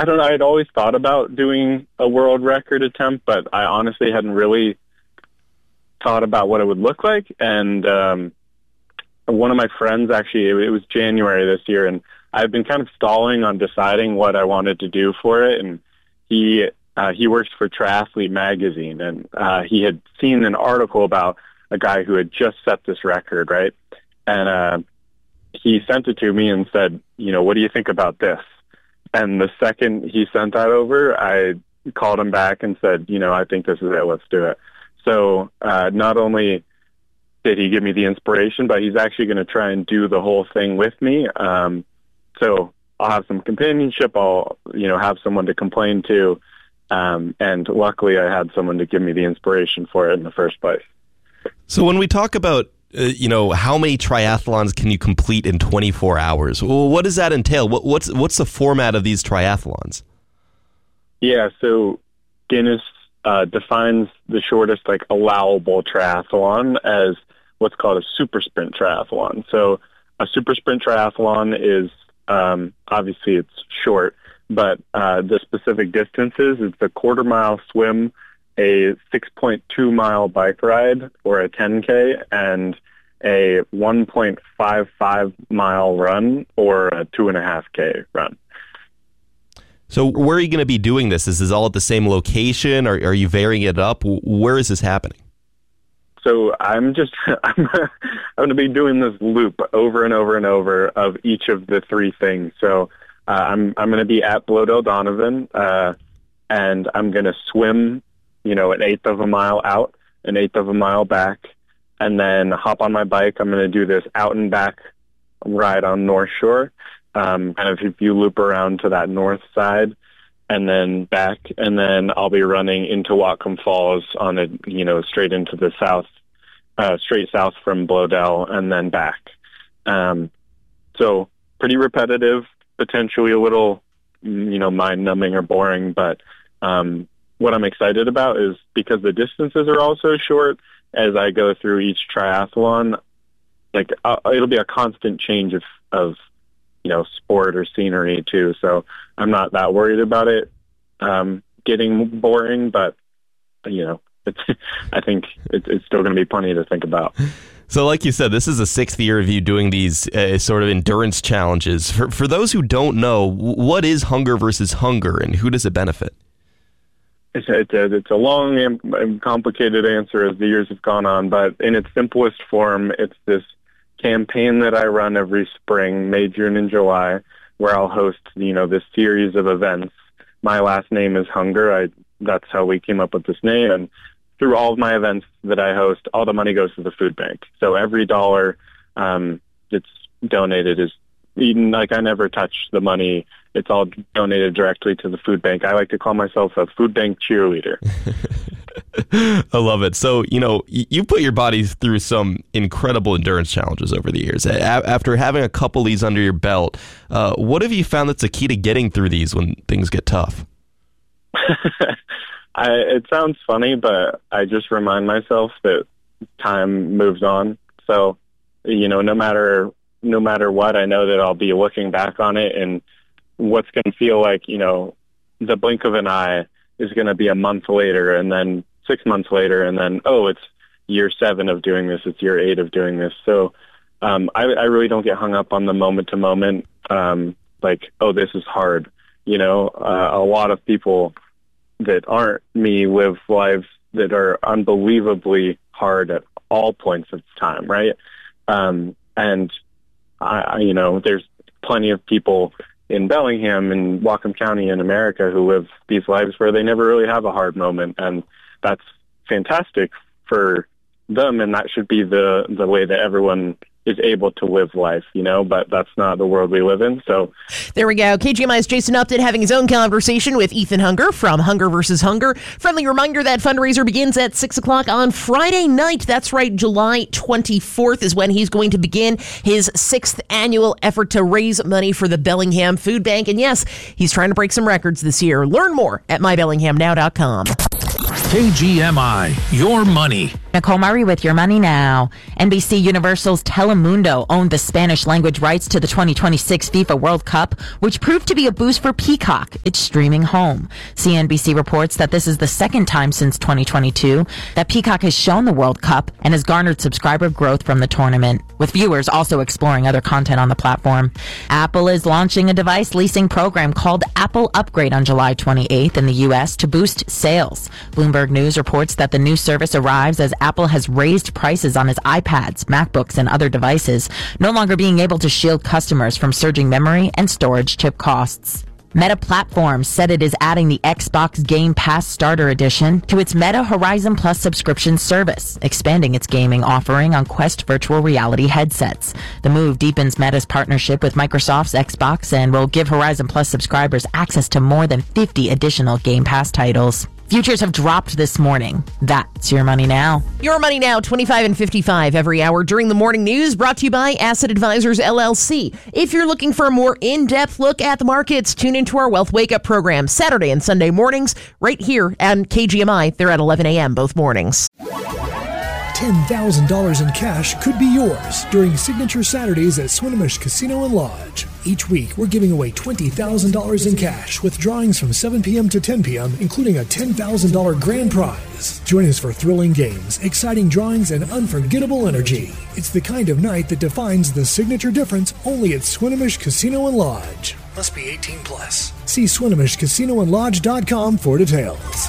I don't know. I'd always thought about doing a world record attempt, but I honestly hadn't really thought about what it would look like. And one of my friends, actually, it was January this year, and I've been kind of stalling on deciding what I wanted to do for it. And he works for Triathlete magazine, and he had seen an article about a guy who had just set this record, right? And he sent it to me and said, what do you think about this? And the second he sent that over, I called him back and said, I think this is it. Let's do it. So not only did he give me the inspiration, but he's actually going to try and do the whole thing with me. So I'll have some companionship. I'll, have someone to complain to. And luckily I had someone to give me the inspiration for it in the first place. So when we talk about, how many triathlons can you complete in 24 hours? Well, what does that entail? What's the format of these triathlons? Yeah, so Guinness defines the shortest allowable triathlon as what's called a super sprint triathlon. So a super sprint triathlon is obviously it's short, but the specific distances, it's a quarter-mile swim, a 6.2 mile bike ride or a 10K, and a 1.55 mile run or a 2.5K run. So where are you going to be doing this? Is this all at the same location, or are you varying it up? Where is this happening? So I'm going to be doing this loop over and over and over of each of the three things. So I'm going to be at Bloedel Donovan, and I'm going to swim, an eighth of a mile out, an eighth of a mile back, and then hop on my bike. I'm going to do this out and back ride on North Shore. Kind of if you loop around to that north side and then back, and then I'll be running into Whatcom Falls on straight into the south, straight south from Bloedel and then back. So pretty repetitive, potentially a little, mind numbing or boring, but what I'm excited about is because the distances are also short, as I go through each triathlon, it'll be a constant change of sport or scenery too. So I'm not that worried about it getting boring, but I think it's still going to be plenty to think about. So like you said, this is the 6th year of you doing these sort of endurance challenges. For those who don't know, what is Hunger versus Hunger, and who does it benefit? It's a long and complicated answer as the years have gone on, but in its simplest form, it's this campaign that I run every spring, May, June, and July, where I'll host, this series of events. My last name is Hunger. That's how we came up with this name. And through all of my events that I host, all the money goes to the food bank. So every dollar that's donated is eaten. I never touch the money. It's all donated directly to the food bank. I like to call myself a food bank cheerleader. I love it. So, you put your body through some incredible endurance challenges over the years. After having a couple of these under your belt, what have you found that's the key to getting through these when things get tough? It sounds funny, but I just remind myself that time moves on. So, no matter what, I know that I'll be looking back on it, and what's going to feel like, the blink of an eye is going to be a month later, and then 6 months later, and then, it's year 7 of doing this, it's year 8 of doing this. So I really don't get hung up on the moment to moment, this is hard. A lot of people that aren't me live lives that are unbelievably hard at all points of time, right? And there's plenty of people in Bellingham and Whatcom County in America who live these lives where they never really have a hard moment, and that's fantastic for them, and that should be the way that everyone is able to live life, but that's not the world we live in. So there we go. KGMI's Jason Upton having his own conversation with Ethan Hunger from Hunger versus Hunger. Friendly reminder that fundraiser begins at 6 o'clock on Friday night. That's right. July 24th is when he's going to begin his 6th annual effort to raise money for the Bellingham Food Bank. And yes, he's trying to break some records this year. Learn more at mybellinghamnow.com. KGMI, your money. Nicole Murray with Your Money Now. NBC Universal's Telemundo owned the Spanish language rights to the 2026 FIFA World Cup, which proved to be a boost for Peacock, its streaming home. CNBC reports that this is the second time since 2022 that Peacock has shown the World Cup and has garnered subscriber growth from the tournament, with viewers also exploring other content on the platform. Apple is launching a device leasing program called Apple Upgrade on July 28th in the U.S. to boost sales. Bloomberg News reports that the new service arrives as Apple has raised prices on its iPads, MacBooks, and other devices, no longer being able to shield customers from surging memory and storage chip costs. Meta Platforms said it is adding the Xbox Game Pass Starter Edition to its Meta Horizon Plus subscription service, expanding its gaming offering on Quest virtual reality headsets. The move deepens Meta's partnership with Microsoft's Xbox and will give Horizon Plus subscribers access to more than 50 additional Game Pass titles. Futures have dropped this morning. That's Your Money Now. Your Money Now, 25 and 55 every hour during the morning news, brought to you by Asset Advisors, LLC. If you're looking for a more in-depth look at the markets, tune into our Wealth Wake Up program Saturday and Sunday mornings right here at KGMI. They're at 11 a.m. both mornings. $10,000 in cash could be yours during Signature Saturdays at Swinomish Casino and Lodge. Each week, we're giving away $20,000 in cash with drawings from 7 p.m. to 10 p.m., including a $10,000 grand prize. Join us for thrilling games, exciting drawings, and unforgettable energy. It's the kind of night that defines the signature difference only at Swinomish Casino and Lodge. Must be 18 plus. See SwinomishCasinoandLodge.com for details.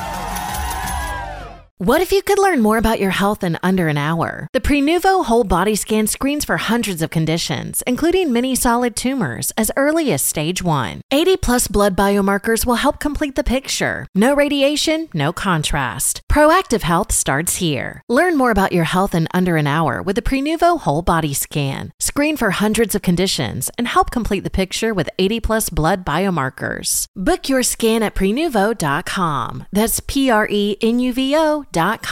What if you could learn more about your health in under an hour? The Prenuvo Whole Body Scan screens for hundreds of conditions, including many solid tumors, as early as stage 1. 80-plus blood biomarkers will help complete the picture. No radiation, no contrast. Proactive health starts here. Learn more about your health in under an hour with the Prenuvo Whole Body Scan. Screen for hundreds of conditions and help complete the picture with 80-plus blood biomarkers. Book your scan at Prenuvo.com. That's Prenuvo.com.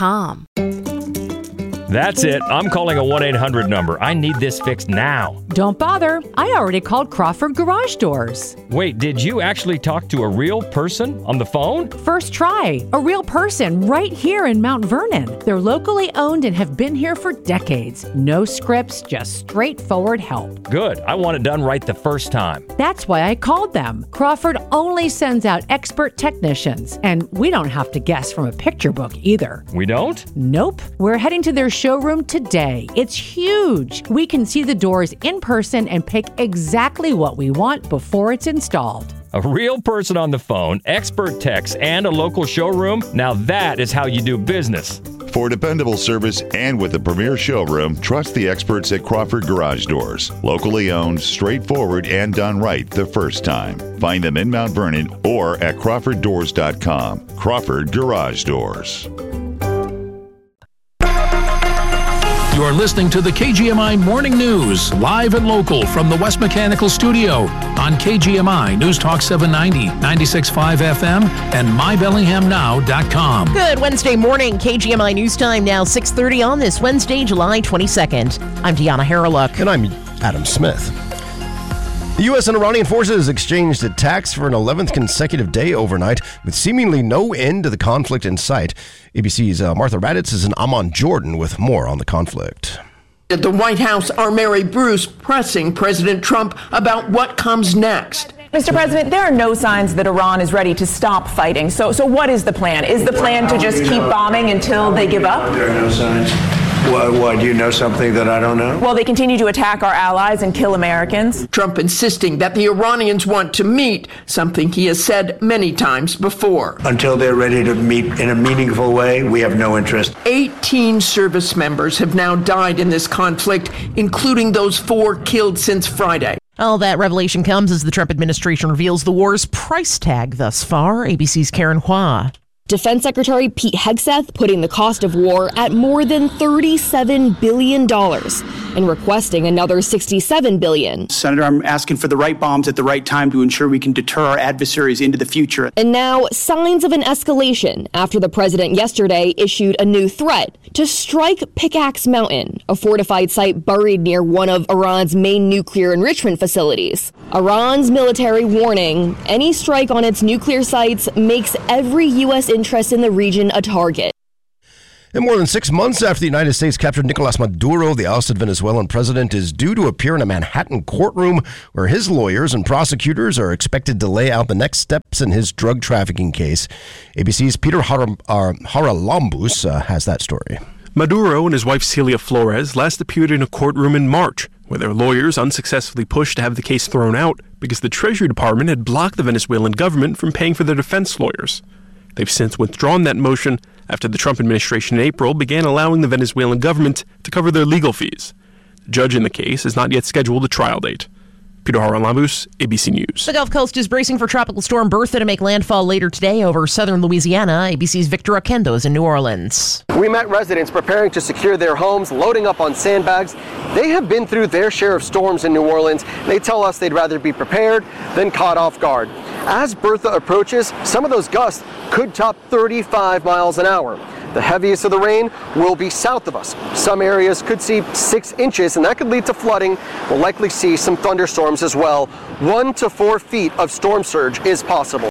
That's it. I'm calling a 1-800 number. I need this fixed now. Don't bother. I already called Crawford Garage Doors. Wait, did you actually talk to a real person on the phone? First try. A real person right here in Mount Vernon. They're locally owned and have been here for decades. No scripts, just straightforward help. Good. I want it done right the first time. That's why I called them. Crawford only sends out expert technicians, and we don't have to guess from a picture book either. We don't? Nope. We're heading to their showroom today. It's huge. We can see the doors in person and pick exactly what we want before it's installed. A real person on the phone, expert techs, and a local showroom? Now that is how you do business. For dependable service and with a premier showroom, trust the experts at Crawford Garage Doors. Locally owned, straightforward, and done right the first time. Find them in Mount Vernon or at CrawfordDoors.com. Crawford Garage Doors. You're listening to the KGMI Morning News, live and local from the West Mechanical Studio on KGMI News Talk 790, 96.5 FM, and MyBellinghamNow.com. Good Wednesday morning, KGMI News Time now 6:30 on this Wednesday, July 22nd. I'm Deanna Harreluk. And I'm Adam Smith. The U.S. and Iranian forces exchanged attacks for an 11th consecutive day overnight, with seemingly no end to the conflict in sight. ABC's Martha Raddatz is in Amman, Jordan, with more on the conflict. At the White House, our Mary Bruce pressing President Trump about what comes next. Mr. President, there are no signs that Iran is ready to stop fighting. So what is the plan? Is the plan to just keep bombing until they give up? There are no signs. Why, do you know something that I don't know? Well, they continue to attack our allies and kill Americans. Trump insisting that the Iranians want to meet, something he has said many times before. Until they're ready to meet in a meaningful way, we have no interest. 18 service members have now died in this conflict, including those 4 killed since Friday. All that revelation comes as the Trump administration reveals the war's price tag thus far. ABC's Karen Hua. Defense Secretary Pete Hegseth putting the cost of war at more than $37 billion. and requesting another $67 billion. Senator, I'm asking for the right bombs at the right time to ensure we can deter our adversaries into the future. And now, signs of an escalation after the president yesterday issued a new threat to strike Pickaxe Mountain, a fortified site buried near one of Iran's main nuclear enrichment facilities. Iran's military warning, any strike on its nuclear sites makes every U.S. interest in the region a target. And more than 6 months after the United States captured Nicolas Maduro, the ousted Venezuelan president is due to appear in a Manhattan courtroom where his lawyers and prosecutors are expected to lay out the next steps in his drug trafficking case. ABC's Peter Haralambous has that story. Maduro and his wife Celia Flores last appeared in a courtroom in March, where their lawyers unsuccessfully pushed to have the case thrown out because the Treasury Department had blocked the Venezuelan government from paying for their defense lawyers. They've since withdrawn that motion after the Trump administration in April began allowing the Venezuelan government to cover their legal fees. The judge in the case has not yet scheduled a trial date. Peter Haralambous, ABC News. The Gulf Coast is bracing for Tropical Storm Bertha to make landfall later today over southern Louisiana. ABC's Victor Oquendo is in New Orleans. We met residents preparing to secure their homes, loading up on sandbags. They have been through their share of storms in New Orleans. They tell us they'd rather be prepared than caught off guard. As Bertha approaches, some of those gusts could top 35 miles an hour. The heaviest of the rain will be south of us. Some areas could see 6 inches, and that could lead to flooding. We'll likely see some thunderstorms as well. 1 to 4 feet of storm surge is possible.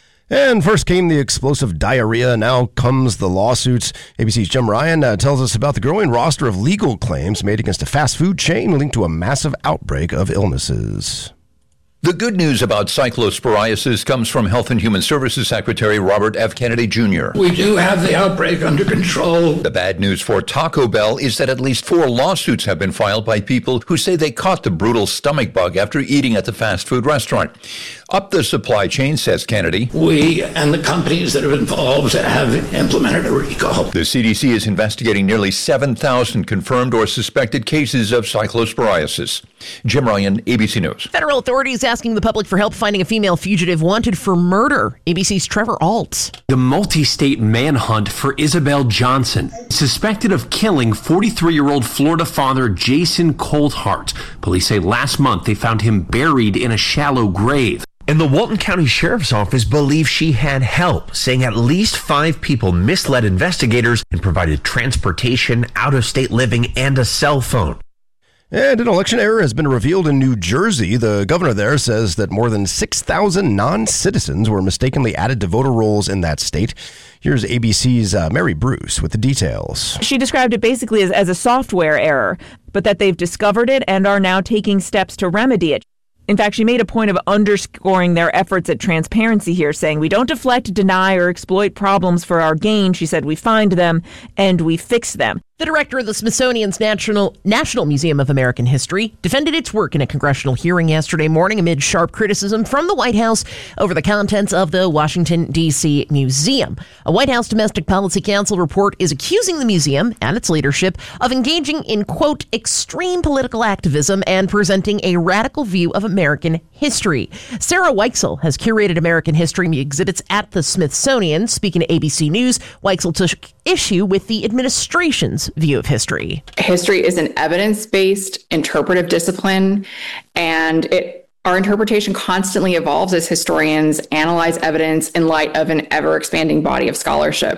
And first came the explosive diarrhea. Now comes the lawsuits. ABC's Jim Ryan tells us about the growing roster of legal claims made against a fast food chain linked to a massive outbreak of illnesses. The good news about cyclosporiasis comes from Health and Human Services Secretary Robert F. Kennedy Jr. We do have the outbreak under control. The bad news for Taco Bell is that at least 4 lawsuits have been filed by people who say they caught the brutal stomach bug after eating at the fast food restaurant. Up the supply chain, says Kennedy. We and the companies that are involved have implemented a recall. The CDC is investigating nearly 7,000 confirmed or suspected cases of cyclosporiasis. Jim Ryan, ABC News. Federal authorities asking the public for help finding a female fugitive wanted for murder. ABC's Trevor Alt. The multi-state manhunt for Isabel Johnson, suspected of killing 43-year-old Florida father Jason Coldhart. Police say last month they found him buried in a shallow grave. And the Walton County Sheriff's Office believes she had help, saying at least 5 people misled investigators and provided transportation, out-of-state living, and a cell phone. And an election error has been revealed in New Jersey. The governor there says that more than 6,000 non-citizens were mistakenly added to voter rolls in that state. Here's ABC's Mary Bruce with the details. She described it basically as a software error, but that they've discovered it and are now taking steps to remedy it. In fact, she made a point of underscoring their efforts at transparency here, saying, "We don't deflect, deny, or exploit problems for our gain." She said, "We find them and we fix them." The director of the Smithsonian's National Museum of American History defended its work in a congressional hearing yesterday morning amid sharp criticism from the White House over the contents of the Washington, D.C. museum. A White House Domestic Policy Council report is accusing the museum and its leadership of engaging in, quote, extreme political activism and presenting a radical view of American history. Sarah Weichsel has curated American history exhibits at the Smithsonian. Speaking to ABC News, Weichsel took issue with the administration's view of history. History is an evidence-based interpretive discipline, and our interpretation constantly evolves as historians analyze evidence in light of an ever-expanding body of scholarship.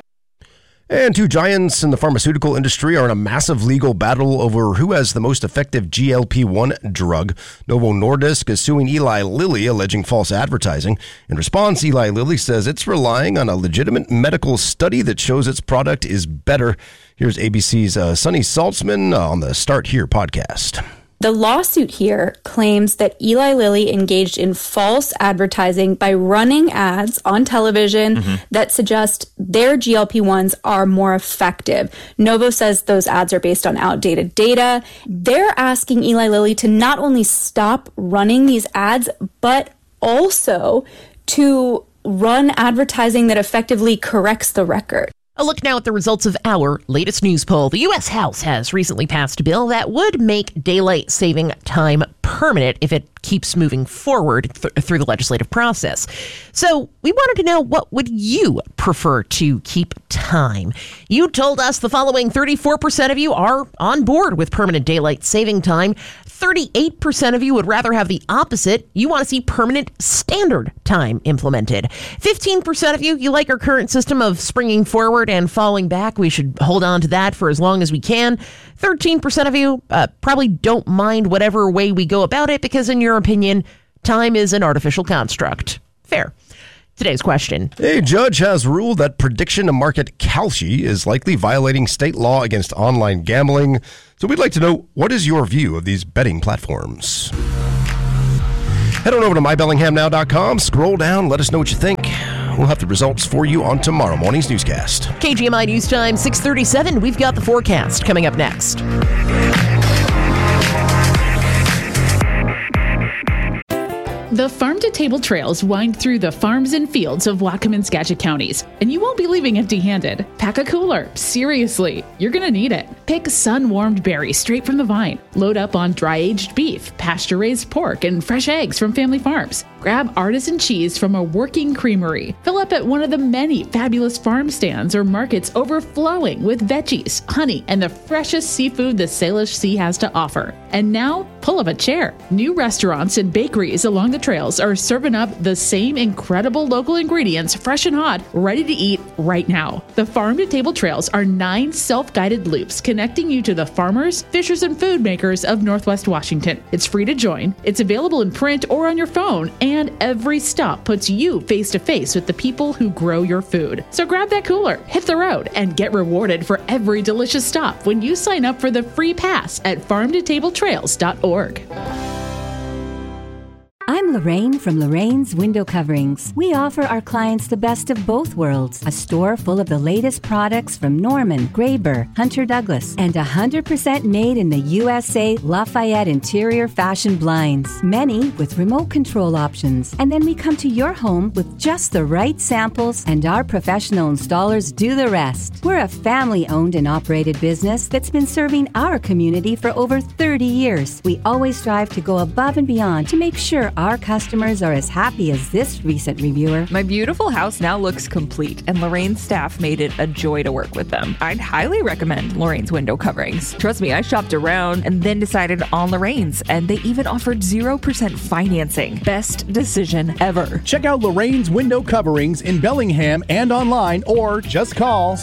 And 2 giants in the pharmaceutical industry are in a massive legal battle over who has the most effective GLP-1 drug. Novo Nordisk is suing Eli Lilly, alleging false advertising. In response, Eli Lilly says it's relying on a legitimate medical study that shows its product is better. Here's ABC's Sunny Saltzman on the Start Here podcast. The lawsuit here claims that Eli Lilly engaged in false advertising by running ads on television that suggest their GLP-1s are more effective. Novo says those ads are based on outdated data. They're asking Eli Lilly to not only stop running these ads, but also to run advertising that effectively corrects the record. A look now at the results of our latest news poll. The U.S. House has recently passed a bill that would make daylight saving time permanent if it keeps moving forward through the legislative process. So we wanted to know, what would you prefer to keep time? You told us the following: 34% of you are on board with permanent daylight saving time. 38% of you would rather have the opposite. You want to see permanent standard time implemented. 15% of you like our current system of springing forward and falling back. We should hold on to that for as long as we can. 13% of you probably don't mind whatever way we go about it because, in your opinion, time is an artificial construct. Fair. Today's question. A judge has ruled that prediction market Kalshi is likely violating state law against online gambling. So we'd like to know, what is your view of these betting platforms? Head on over to mybellinghamnow.com, scroll down, let us know what you think. We'll have the results for you on tomorrow morning's newscast. KGMI News Time, 6:37. We've got the forecast coming up next. The farm-to-table trails wind through the farms and fields of Whatcom and Skagit counties, and you won't be leaving empty-handed. Pack a cooler. Seriously, you're going to need it. Pick sun-warmed berries straight from the vine. Load up on dry-aged beef, pasture-raised pork, and fresh eggs from family farms. Grab artisan cheese from a working creamery. Fill up at one of the many fabulous farm stands or markets overflowing with veggies, honey, and the freshest seafood the Salish Sea has to offer. And now, pull up a chair. New restaurants and bakeries along the trails are serving up the same incredible local ingredients, fresh and hot, ready to eat right now. The Farm to Table Trails are 9 self-guided loops connecting you to the farmers, fishers, and food makers of Northwest Washington. It's free to join. It's available in print or on your phone, and every stop puts you face to face with the people who grow your food. So grab that cooler, hit the road, and get rewarded for every delicious stop when you sign up for the free pass at farmtotabletrails.org. I'm Lorraine from Lorraine's Window Coverings. We offer our clients the best of both worlds. A store full of the latest products from Norman, Graber, Hunter Douglas, and 100% made in the USA Lafayette interior fashion blinds. Many with remote control options. And then we come to your home with just the right samples, and our professional installers do the rest. We're a family-owned and operated business that's been serving our community for over 30 years. We always strive to go above and beyond to make sure our customers are as happy as this recent reviewer. My beautiful house now looks complete, and Lorraine's staff made it a joy to work with them. I'd highly recommend Lorraine's Window Coverings. Trust me, I shopped around and then decided on Lorraine's, and they even offered 0% financing. Best decision ever. Check out Lorraine's Window Coverings in Bellingham and online, or just call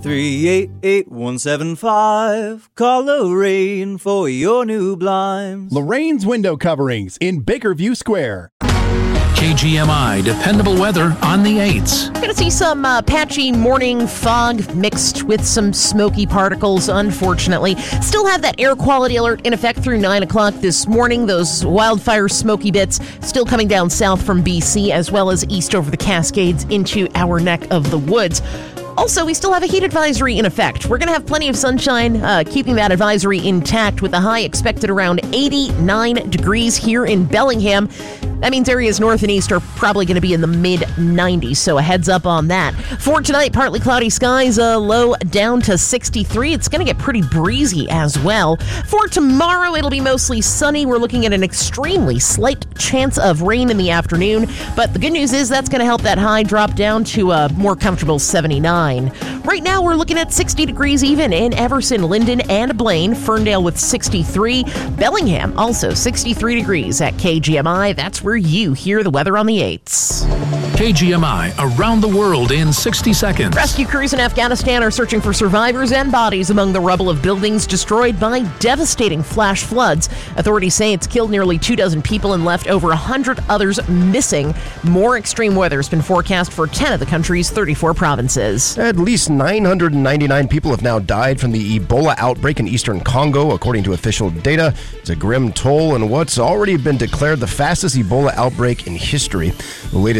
738-8175. Call Lorraine for your new blinds. Lorraine's Window Coverings in Bakerview Square. KGMI dependable weather on the 8s. Going to see some patchy morning fog mixed with some smoky particles, unfortunately. Still have that air quality alert in effect through 9 o'clock this morning. Those wildfire smoky bits still coming down south from BC, as well as east over the Cascades into our neck of the woods. Also, we still have a heat advisory in effect. We're going to have plenty of sunshine, keeping that advisory intact with a high expected around 89 degrees here in Bellingham. That means areas north and east are probably going to be in the mid-90s, so a heads up on that. For tonight, partly cloudy skies, low down to 63. It's going to get pretty breezy as well. For tomorrow, it'll be mostly sunny. We're looking at an extremely slight chance of rain in the afternoon, but the good news is that's going to help that high drop down to a more comfortable 79. Right now, we're looking at 60 degrees even in Everson, Linden, and Blaine. Ferndale with 63. Bellingham also 63 degrees at KGMI. That's where you hear the weather on the 8s. KGMI around the world in 60 seconds. Rescue crews in Afghanistan are searching for survivors and bodies among the rubble of buildings destroyed by devastating flash floods. Authorities say it's killed nearly 24 people and left over 100 others missing. More extreme weather has been forecast for 10 of the country's 34 provinces. At least 999 people have now died from the Ebola outbreak in eastern Congo, according to official data. It's a grim toll in what's already been declared the fastest Ebola outbreak in history. The latest update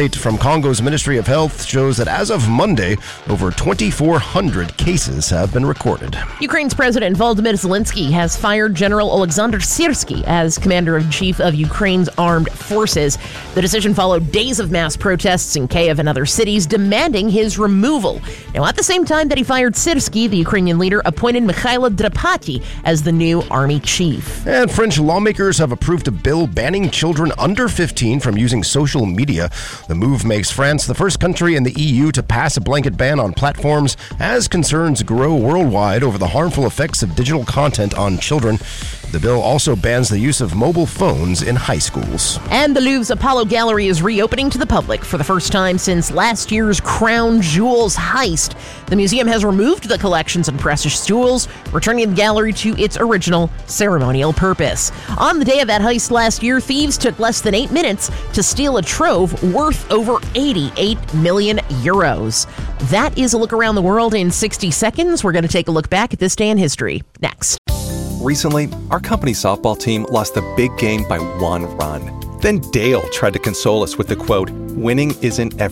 update from Congo's Ministry of Health shows that as of Monday, over 2,400 cases have been recorded. Ukraine's President Volodymyr Zelensky has fired General Alexander Syrsky as commander-in-chief of Ukraine's armed forces. The decision followed days of mass protests in Kyiv and other cities demanding his removal. Now, at the same time that he fired Syrsky, the Ukrainian leader appointed Mikhailo Drapati as the new army chief. And French lawmakers have approved a bill banning children under 15 from using social media. The move makes France the first country in the EU to pass a blanket ban on platforms as concerns grow worldwide over the harmful effects of digital content on children. The bill also bans the use of mobile phones in high schools. And the Louvre's Apollo Gallery is reopening to the public for the first time since last year's Crown Jewels heist. The museum has removed the collections and precious jewels, returning the gallery to its original ceremonial purpose. On the day of that heist last year, thieves took less than 8 minutes to steal a trove worth over 88 million euros. That is a look around the world in 60 seconds. We're going to take a look back at this day in history next. Recently, our company softball team lost a big game by 1 run. Then Dale tried to console us with the quote, "Winning isn't everything."